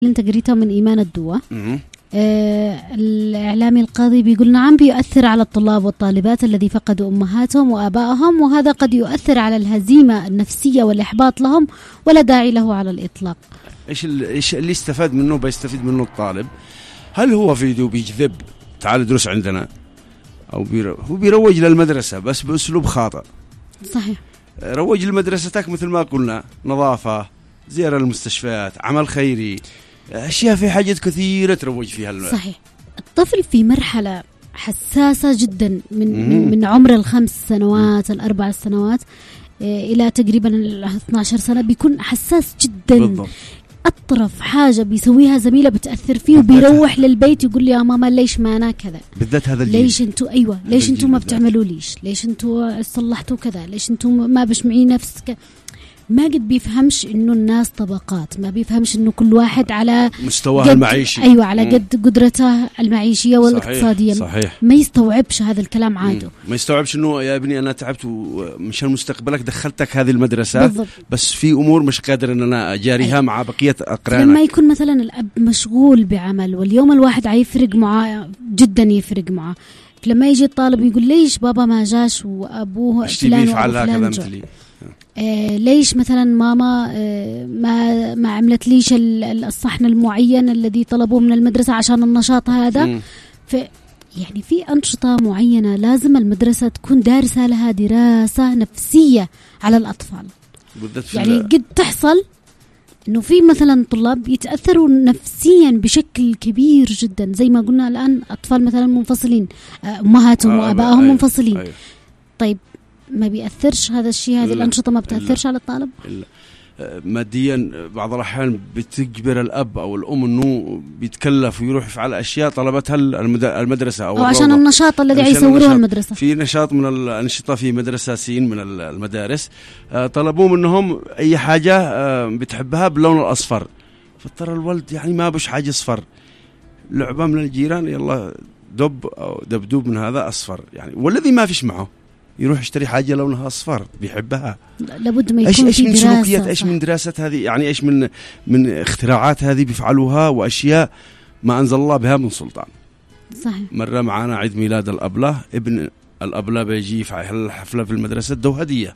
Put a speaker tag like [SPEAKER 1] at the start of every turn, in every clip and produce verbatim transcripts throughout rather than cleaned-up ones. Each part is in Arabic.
[SPEAKER 1] انت قريته من إيمان الدوة. آه الإعلامي القاضي بيقول نعم بيؤثر على الطلاب والطالبات الذي فقدوا أمهاتهم وآبائهم، وهذا قد يؤثر على الهزيمة النفسية والإحباط لهم ولا داعي له على الإطلاق.
[SPEAKER 2] إيش إيش اللي استفاد منه؟ بيستفيد منه الطالب. هل هو فيديو بيجذب تعال ادرس عندنا، أو بيرو... هو بيروج للمدرسة بس بأسلوب خاطئ.
[SPEAKER 1] صحيح.
[SPEAKER 2] روج لمدرستك مثل ما قلنا، نظافة، زيارة المستشفيات، عمل خيري، أشياء في حاجات كثيرة تروج فيها المدرسة.
[SPEAKER 1] صحيح. الطفل في مرحلة حساسة جدا من من, من عمر الخمس سنوات الأربع سنوات إلى تقريبا الاثنى عشر سنة بيكون حساس جدا.
[SPEAKER 2] بالضبط.
[SPEAKER 1] أطرف حاجة بيسويها زميلة بتأثر فيه وبيروح للبيت يقول لي يا ماما ليش ما أنا كذا،
[SPEAKER 2] بالذات هذا الجيل.
[SPEAKER 1] ليش أنتوا أيوة ليش أنتوا ما بتعملوا ليش ليش أنتوا صلحتوا كذا، ليش أنتوا ما بشمعي نفسك. ما قد بيفهمش إنه الناس طبقات، ما بيفهمش إنه كل واحد على
[SPEAKER 2] مستواه المعيشي.
[SPEAKER 1] أيوة على قد قدرته المعيشية والاقتصادية.
[SPEAKER 2] صحيح.
[SPEAKER 1] ما يستوعبش هذا الكلام عاده.
[SPEAKER 2] ما يستوعبش إنه يا ابني أنا تعبت ومشان مستقبلك دخلتك هذه المدرسة. بالضبط. بس في أمور مش قادر إن أنا أجاريها. أيوة. مع بقية أقرانك.
[SPEAKER 1] لما يكون مثلا الأب مشغول بعمل واليوم الواحد عيفرق معاه جدا، يفرق معاه. لما يجي الطالب يقول ليش بابا ما جاش وأبوه فلان وفلان جا، آه ليش مثلا ماما آه ما ما عملت ليش الصحن المعين الذي طلبوه من المدرسة عشان النشاط هذا. ف يعني في أنشطة معينة لازم المدرسة تكون دارسة لها دراسة نفسية على الأطفال. يعني قد تحصل إنه في مثلا طلاب يتأثروا نفسيا بشكل كبير جدا، زي ما قلنا الآن أطفال مثلا منفصلين، أمهاتهم آه وآبائهم أيوه منفصلين. أيوه. طيب ما بيأثرش هذا الشيء، هذه الأنشطة ما بتأثرش على الطالب؟ إلا.
[SPEAKER 2] ماديا بعض الأحيان بتجبر الأب أو الأم إنه بيتكلف ويروح يفعل أشياء طلبتها المدرسة أو,
[SPEAKER 1] أو عشان النشاط الذي يسوروه المدرسة.
[SPEAKER 2] في نشاط من الأنشطة في مدرسة سين من المدارس طلبوا منهم أي حاجة بتحبها باللون الأصفر، فترى الولد يعني ما بش حاجة أصفر، لعبة من الجيران يلا دب أو دبدوب من هذا أصفر، يعني والذي ما فيش معه يروح يشتري حاجة لونها أصفر بيحبها.
[SPEAKER 1] لابد ما يكون
[SPEAKER 2] إيش إيش
[SPEAKER 1] من
[SPEAKER 2] من سلوكيات،
[SPEAKER 1] صح.
[SPEAKER 2] إيش من دراسات هذه، يعني إيش من من اختراعات هذه بيفعلوها وأشياء ما أنزل الله بها من سلطان.
[SPEAKER 1] صحيح.
[SPEAKER 2] مرة معنا عيد ميلاد الأبلة، ابن الأبلة بيجي يفعل الحفلة في المدرسة دو هدية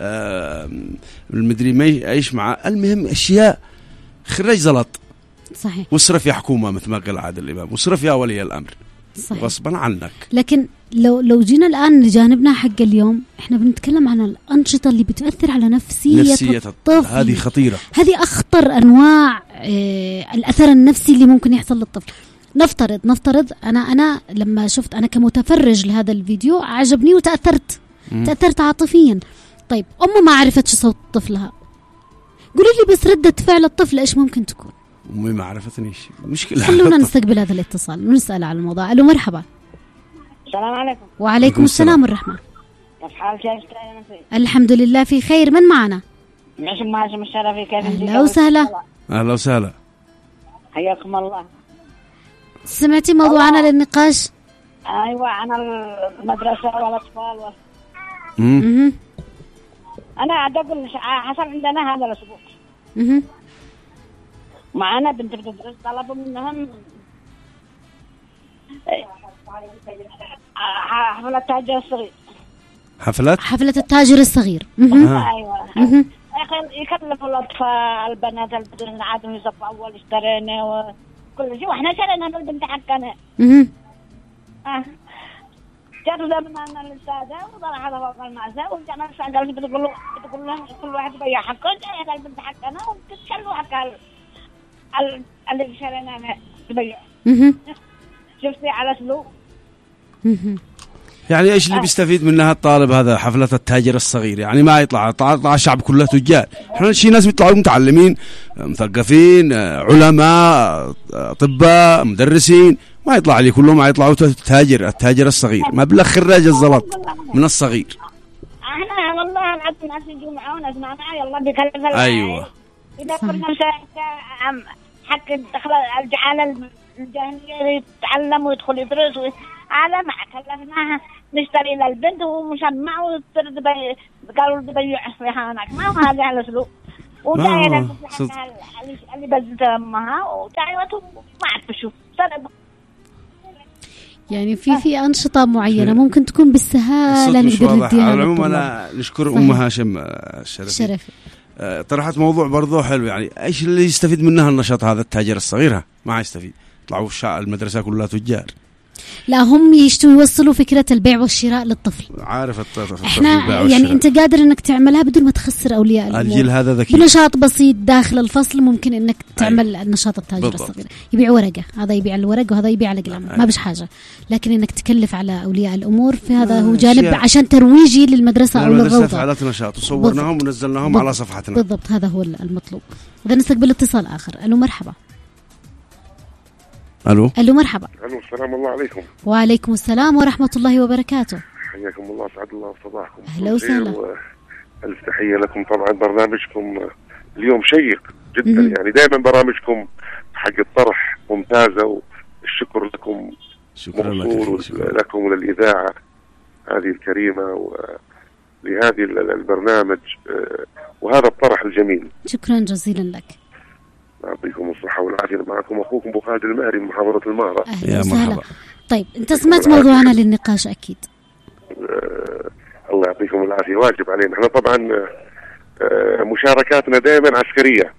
[SPEAKER 2] آه المدري ما إيش مع، المهم أشياء خرج زلط.
[SPEAKER 1] صحيح.
[SPEAKER 2] واصرف يا حكومة مثل ما قال عادل الإمام، واصرف يا ولي الأمر.
[SPEAKER 1] صحيح.
[SPEAKER 2] غصبا عنك.
[SPEAKER 1] لكن لو لو جينا الآن لجانبنا حق اليوم، إحنا بنتكلم عن الأنشطة اللي بتأثر على نفسية, نفسية الطفل.
[SPEAKER 2] هذه خطيرة،
[SPEAKER 1] هذه أخطر أنواع آه الأثر النفسي اللي ممكن يحصل للطفل. نفترض نفترض أنا أنا لما شفت أنا كمتفرج لهذا الفيديو عجبني وتأثرت م. تأثرت عاطفيا. طيب أمه ما عرفتش صوت طفلها، قولي لي بس ردة فعل الطفل إيش ممكن تكون؟
[SPEAKER 2] أمي ما عرفتنيش، مشكلة.
[SPEAKER 1] خلونا نستقبل هذا الاتصال ونسأل على الموضوع. ألو مرحبا.
[SPEAKER 3] السلام عليكم.
[SPEAKER 1] وعليكم السلام والرحمة.
[SPEAKER 3] كيف حالك يا أستاذ؟
[SPEAKER 1] الحمد لله في خير. من معنا؟
[SPEAKER 3] معشم مازم الشرفي. كيف انت؟
[SPEAKER 1] أهلا وسهلا.
[SPEAKER 2] أهلا وسهلا.
[SPEAKER 3] حياكم الله.
[SPEAKER 1] سمعتي موضوعنا للنقاش؟
[SPEAKER 3] أيوة عن المدرسة والأطفال و...
[SPEAKER 1] امم
[SPEAKER 3] أنا أقول حصل عندنا هذا الأسبوع.
[SPEAKER 1] امم
[SPEAKER 3] معنا بنت بتدرس، طلبوا منهم حفلة التاجر الصغير.
[SPEAKER 2] حفلة
[SPEAKER 1] حفلة التاجر الصغير.
[SPEAKER 3] أيوة. يكلفوا الأطفال البنات البدرين عادهم يصفوا أول اشترينا وكل شيء، وإحنا شرينا البنت حقنا.
[SPEAKER 1] اها.
[SPEAKER 3] آه. جرب من الأستاذة وطلع هذا فوق المعزة ورجعنا نسأل قال بتقول له بتقول لهم كل واحد بيع حقه، جاي البنت حقنا وتتشلوا حق اللي شرينا تبيع.
[SPEAKER 1] اها.
[SPEAKER 3] شفتي على سلوك.
[SPEAKER 1] اها.
[SPEAKER 2] يعني ايش اللي بيستفيد منها الطالب هذا؟ حفلة التاجر الصغير يعني ما يطلع طلع الشعب كله تجار، احنا شي ناس بيطلعوا متعلمين مثقفين علماء اطباء مدرسين، ما يطلع لي كلهم، ما يطلعوا تاجر التاجر الصغير، ما بلا خراج الزلط من الصغير.
[SPEAKER 3] احنا والله العظيم ناس يجوا معانا اسمعنا يلا بكلف.
[SPEAKER 2] ايوه
[SPEAKER 3] اذا كنا مساعدة حق دخل الجعاله الجاهليه يتعلم ويدخل يدرس على ما كلفناها نشتري للبنت ومشمع وترد بي قالوا بيع في هناك، ما هو هذا على سلوك. وجاية اللي بزت أمها وجاية ما أعرف شو صار.
[SPEAKER 1] يعني في في أنشطة معينة ممكن تكون بالسهالة نقدر نديها.
[SPEAKER 2] على العموم أنا نشكر أم هاشم الشرفي شرفي. أه طرحت موضوع برضو حلو، يعني إيش اللي يستفيد منها النشاط هذا؟ التاجر الصغير ما يستفيد، طلعوا المدرسة كلها تجار.
[SPEAKER 1] لا هم يشتوا يوصلوا فكرة البيع والشراء للطفل.
[SPEAKER 2] عارف الطفل
[SPEAKER 1] احنا يعني انت قادر انك تعملها بدون ما تخسر اولياء الامور.
[SPEAKER 2] الجيل هذا ذكي.
[SPEAKER 1] بنشاط بسيط داخل الفصل ممكن انك تعمل أي. النشاط التاجر الصغير يبيع ورقة، هذا يبيع الورق وهذا يبيع الأقلام، ما بش حاجة. لكن انك تكلف على اولياء الامور في هذا هو جانب عشان ترويجي للمدرسة او للروضة.
[SPEAKER 2] فعالات نشاط وصورناهم ونزلناهم بالضبط. على صفحتنا
[SPEAKER 1] بالضبط، هذا هو المطلوب. اذا نستقبل اتصال اخر. الو مرحبا.
[SPEAKER 2] الو
[SPEAKER 1] الو مرحبا.
[SPEAKER 4] الو السلام الله عليكم.
[SPEAKER 1] وعليكم السلام ورحمه الله وبركاته.
[SPEAKER 4] حياكم الله، سعد الله صباحكم.
[SPEAKER 1] اهلا وسهلا.
[SPEAKER 4] الف تحيه لكم. طبعا برنامجكم اليوم شيق جدا، م- يعني دائما برامجكم حق الطرح ممتازه، والشكر لكم.
[SPEAKER 2] شكرا
[SPEAKER 4] لك لكم وللاذاعه هذه الكريمه ولهذه البرنامج وهذا الطرح الجميل.
[SPEAKER 1] شكرا جزيلا لك.
[SPEAKER 4] يعطيكم الصحة والعافية. معكم أخوكم أبو خالد المهري من محافظة المهرة.
[SPEAKER 1] أهلا وسهلا. طيب أنت سمعت موضوعنا للنقاش أكيد.
[SPEAKER 4] آه الله يعطيكم العافية، واجب علينا. احنا طبعا آه مشاركاتنا دائما عسكرية.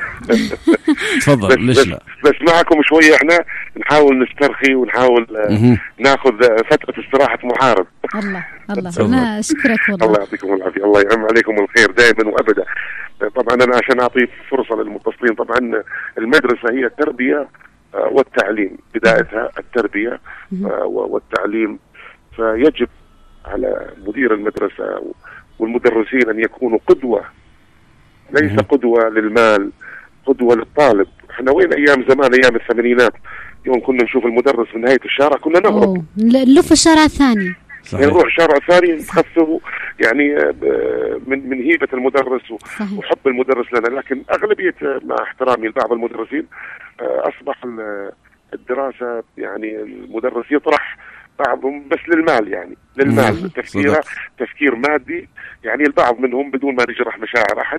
[SPEAKER 2] تفضل. ليش لا؟
[SPEAKER 4] بس معكم شوية احنا نحاول نسترخي ونحاول آه ناخذ فترة استراحة محارب.
[SPEAKER 1] الله الله أنا أشكرك والله.
[SPEAKER 4] الله يعطيكم العافية، الله يعم عليكم الخير دائما وأبدا. طبعا أنا عشان أعطي فرصة للمتصلين، طبعا المدرسة هي التربية والتعليم، بدايتها التربية والتعليم. فيجب على مدير المدرسة والمدرسين أن يكونوا قدوة، ليس قدوة للمال، قدوة للطالب. احنا وين أيام زمان، أيام الثمانينات يوم كنا نشوف المدرس من نهاية الشارع كنا نهرب
[SPEAKER 1] نلف الشارع الثاني،
[SPEAKER 4] نروح شارع ثاني نتخفف يعني من من هيبة المدرس وحب المدرس لنا. لكن أغلبية مع احترامي لبعض المدرسين أصبح الدراسة يعني المدرس يطرح بعضهم بس للمال، يعني للمال، تفكير تفكير مادي يعني البعض منهم بدون ما نجرح مشاعر أحد.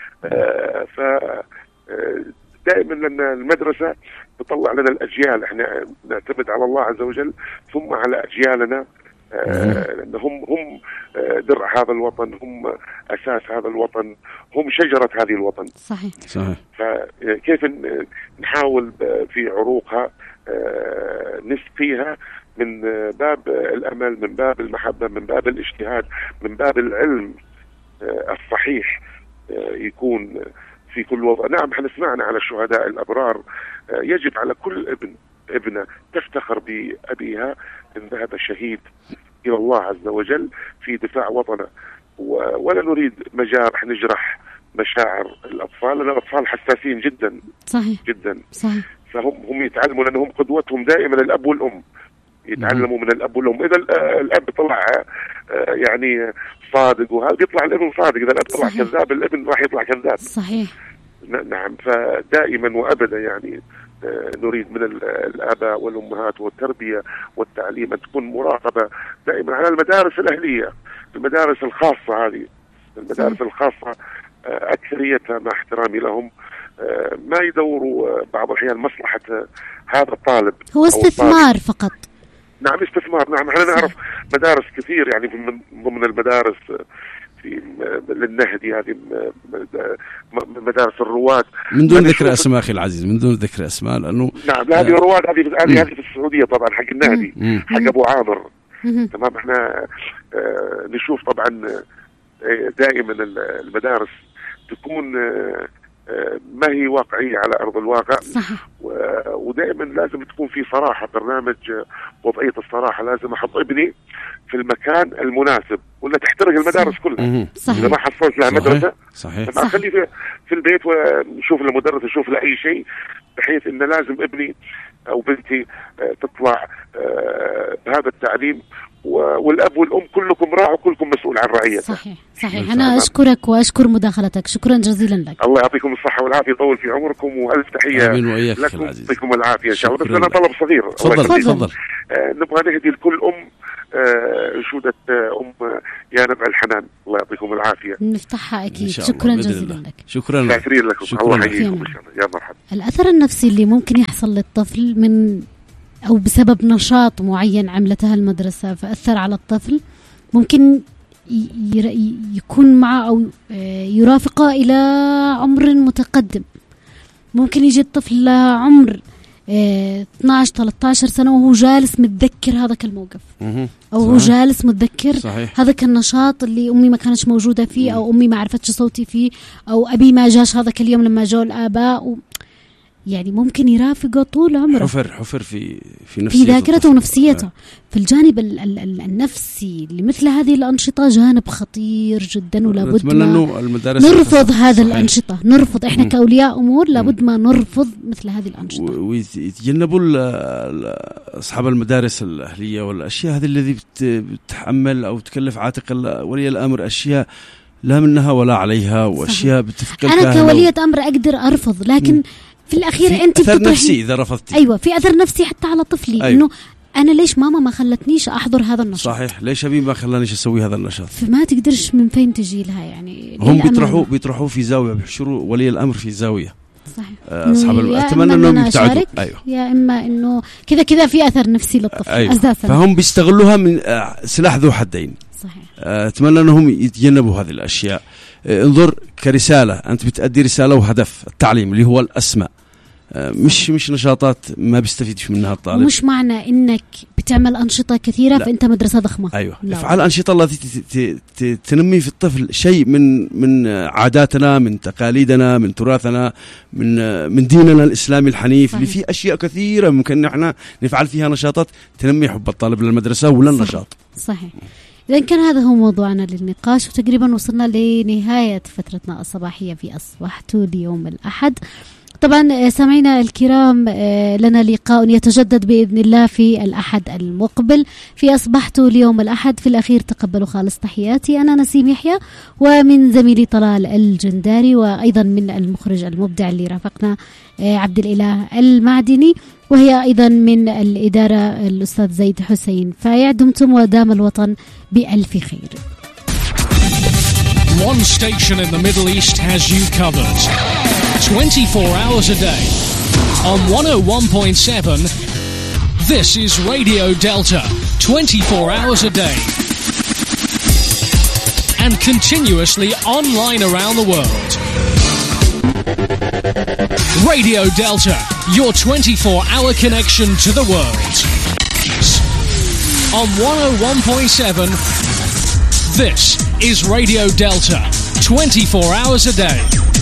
[SPEAKER 4] ف دائما لأن المدرسة تطلع لنا الأجيال، احنا نعتمد على الله عز وجل ثم على أجيالنا، لأن هم هم درع هذا الوطن، هم أساس هذا الوطن، هم شجرة هذه الوطن.
[SPEAKER 1] صحيح
[SPEAKER 2] صحيح.
[SPEAKER 4] فكيف نحاول في عروقها نسقيها من باب الأمل، من باب المحبة، من باب الاجتهاد، من باب العلم الصحيح يكون في كل وضع. نعم احنا سمعنا على الشهداء الأبرار، يجب على كل ابن ابنة تفتخر بأبيها إن ذهب شهيد إلى الله عز وجل في دفاع وطنه، ولا نريد مجارح نجرح مشاعر الأطفال، لأن الأطفال حساسين جدا.
[SPEAKER 1] صحيح
[SPEAKER 4] جدا
[SPEAKER 1] صحيح.
[SPEAKER 4] فهم هم يتعلموا لأنهم قدوتهم دائما الأب والأم، يتعلموا من الأب والأم. إذا الأب طلع يعني صادق وهذا بيطلع الابن صادق، إذا الأب طلع كذاب الابن راح يطلع كذاب.
[SPEAKER 1] صحيح.
[SPEAKER 4] نعم. فدائما وأبدا يعني نريد من الآباء والأمهات والتربية والتعليم أن تكون مراقبة دائما على المدارس الأهلية، المدارس الخاصة. هذه المدارس الخاصة أكثريتها مع احترامي لهم ما يدوروا بعض الأحيان مصلحة هذا الطالب،
[SPEAKER 1] هو استثمار فقط.
[SPEAKER 4] نعم استثمار. نعم احنا نعرف مدارس كثير يعني من ضمن المدارس في للنهدي، هذه مدارس الرواد،
[SPEAKER 2] من دون ذكر اسماء اخي العزيز، من دون ذكر اسماء لانه
[SPEAKER 4] نعم هذه الرواد، هذه هذه هذه في السعوديه طبعا حق النهدي، حق ابو عامر. تمام. احنا اه نشوف طبعا دائما المدارس تكون اه ما هي واقعية على أرض الواقع.
[SPEAKER 1] صحيح.
[SPEAKER 4] ودائما لازم تكون في صراحة، برنامج وضعية الصراحة. لازم أحط ابني في المكان المناسب ولا تحترق المدارس كلها.
[SPEAKER 1] صحيح.
[SPEAKER 4] إذا ما حصلت لها مدرسة
[SPEAKER 2] صحيح.
[SPEAKER 4] صحيح. أخلي في, في البيت ونشوف المدرس نشوف له أي شيء، بحيث إن لازم ابني أو بنتي تطلع بهذا التعليم، والأب والأم كلكم راع وكلكم مسؤول عن رعيته.
[SPEAKER 1] صحيح صحيح. أنا أشكرك وأشكر مداخلتك، شكرا جزيلا لك.
[SPEAKER 4] الله يعطيكم الصحة والعافية، يطول في عمركم، وألف تحية لكم، يعطيكم العافية إن شاء الله. بس أنا طلب صغير.
[SPEAKER 2] تفضل تفضل.
[SPEAKER 4] آه نبغى نهدي لكل أم أنشودة أم يا نبع الحنان، الله يعطيكم العافية.
[SPEAKER 1] نفتحها أكيد. شكرا جزيلا لك.
[SPEAKER 2] شكرا
[SPEAKER 4] شاكرين لكم.
[SPEAKER 2] شكرا
[SPEAKER 4] الله يحييكم. يا مرحبا.
[SPEAKER 1] الأثر النفسي اللي ممكن يحصل للطفل من أو بسبب نشاط معين عملتها المدرسة فأثر على الطفل، ممكن يكون معه أو يرافقه إلى عمر متقدم. ممكن يجي الطفل لعمر اثناشر ثلاثة عشر سنة وهو جالس متذكر هذاك الموقف، أو هو جالس متذكر هذاك النشاط اللي أمي ما كانتش موجودة فيه، أو أمي ما عرفتش صوتي فيه، أو أبي ما جاش هذاك اليوم لما جاء الآباء و... يعني ممكن يرافقه طول عمره.
[SPEAKER 2] حفر حفر في في نفسيته،
[SPEAKER 1] في ذاكرته ونفسيته. في الجانب ال ال ال النفسي لمثل هذه الأنشطة جانب خطير جدا، ولا بد ما نرفض هذا الأنشطة. نرفض إحنا كأولياء أمور، لابد ما نرفض مثل هذه الأنشطة،
[SPEAKER 2] ويتجنبوا أصحاب المدارس الأهلية والأشياء هذه الذي بتحمل أو تكلف عاتق ولي الأمر أشياء لا منها ولا عليها، وأشياء بتفقد.
[SPEAKER 1] أنا كولية أمر أقدر أرفض، لكن م. في الأخير
[SPEAKER 2] في
[SPEAKER 1] أنت
[SPEAKER 2] أثر نفسي إذا رفضتي.
[SPEAKER 1] أيوة، في أثر نفسي حتى على طفلي. أيوة. إنه أنا ليش ماما ما خلتنيش أحضر هذا النشاط؟
[SPEAKER 2] صحيح، ليش أبي ما خلانيش أسوي هذا النشاط؟
[SPEAKER 1] فما تقدرش من فين تجي لها يعني.
[SPEAKER 2] هم بيطرحوا بيطرحوا في زاوية، بيحشروا ولي الأمر في زاوية.
[SPEAKER 1] صحيح.
[SPEAKER 2] أصحاب أتمنى إنهم يبتعدوا.
[SPEAKER 1] أيوة. يا إما إنه كذا كذا في أثر نفسي للطفل.
[SPEAKER 2] أيوة. أساسا فهم بيستغلوها من سلاح ذو حدين.
[SPEAKER 1] صحيح.
[SPEAKER 2] أتمنى إنهم يتجنبوا هذه الأشياء. انظر كرسالة، أنت بتأدي رسالة وهدف التعليم اللي هو الأسمى، مش مش نشاطات ما بيستفيدش منها الطالب.
[SPEAKER 1] ومش معنى انك بتعمل انشطه كثيره لا. فانت مدرسه ضخمه.
[SPEAKER 2] ايوه، افعل انشطه التي تنمي في الطفل شيء من من عاداتنا، من تقاليدنا، من تراثنا، من من ديننا الاسلامي الحنيف. اللي فيه اشياء كثيره ممكن نحن نفعل فيها نشاطات تنمي حب الطالب للمدرسه ولا النشاط.
[SPEAKER 1] صحيح. إذا كان هذا هو موضوعنا للنقاش، وتقريبا وصلنا لنهاية فترتنا الصباحية في أصبحتوا اليوم الأحد. طبعا سامعينا الكرام، لنا لقاء يتجدد بإذن الله في الأحد المقبل في أصبحتوا اليوم الأحد. في الأخير تقبلوا خالص تحياتي، أنا نسيم يحيى، ومن زميلي طلال الجنداري، وأيضا من المخرج المبدع اللي رافقنا عبد الإله المعدني، وهي أيضا من الإدارة الأستاذ زيد حسين فايع. دمتم ودام الوطن بألف خير.
[SPEAKER 5] One station in the Middle East has you covered twenty-four hours a day. On one oh one point seven, this is Radio Delta, twenty-four hours a day. And continuously online around the world. Radio Delta, your twenty-four hour connection to the world. On one oh one point seven, this is Radio Delta, twenty-four hours a day.